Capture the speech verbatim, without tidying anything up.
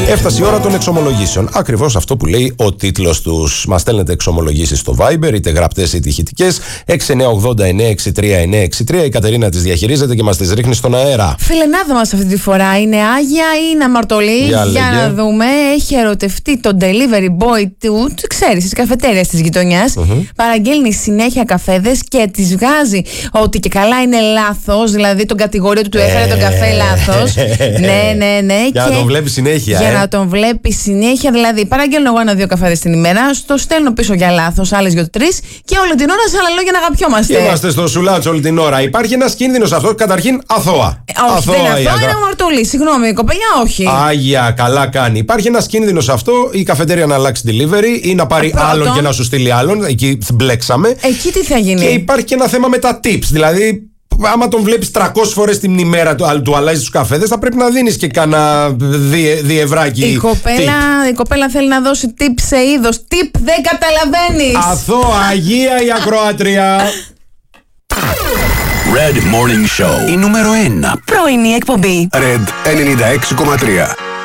Έφτασε η ώρα των εξομολογήσεων. Ακριβώς αυτό που λέει ο τίτλος τους. Μας στέλνετε εξομολογήσεις στο Viber, είτε γραπτές είτε ηχητικές. έξι εννιά ογδόντα εννιά εξήντα τρία εννιά εξήντα τρία. Η Κατερίνα τις διαχειρίζεται και μας τις ρίχνει στον αέρα. Φιλενάδα μας αυτή τη φορά είναι Άγια ή είναι αμαρτωλή. Για, Για να δούμε. Έχει ερωτευτεί τον delivery boy του, ξέρεις, της καφετέριας της γειτονιάς. Mm-hmm. Παραγγέλνει συνέχεια καφέδες και τις βγάζει ότι και καλά είναι λάθος. Δηλαδή τον κατηγορεί ότι του έφερε τον καφέ λάθος. Ναι, ναι, ναι. Για και να τον βλέπει συνέχεια. Για ε. να τον βλέπει συνέχεια. Δηλαδή, παραγγέλνω εγώ ένα-δύο καφέδες την ημέρα, στο στέλνω πίσω για λάθος, άλλες δύο-τρεις και όλη την ώρα σε άλλα λόγια να αγαπιόμαστε. Είμαστε στο σουλάτσο όλη την ώρα. Υπάρχει ένας κίνδυνος αυτό, καταρχήν αθώα. Ε, όχι, αθώα, δεν είναι αθώα, είναι αμαρτωλή. Συγγνώμη, κοπελιά, όχι. Άγια, καλά κάνει. Υπάρχει ένας κίνδυνος αυτό, η καφετέρια να αλλάξει delivery ή να πάρει Πρώτον, άλλον και να σου στείλει άλλον. Εκεί μπλέξαμε. Εκεί τι θα γίνει. Και υπάρχει και ένα θέμα με τα tips. Δηλαδή, άμα τον βλέπεις τριακόσιες φορές την ημέρα του, του αλλάζει τους καφέδες, θα πρέπει να δίνεις και κάνα δι, διευράκι. Η κοπέλα, η κοπέλα θέλει να δώσει tip σε είδος. Tip δεν καταλαβαίνεις. Αθώα, Αγία η ακροάτρια. Red Morning Show. Η νούμερο ένα πρωινή εκπομπή. Red ενενήντα έξι κόμμα τρία.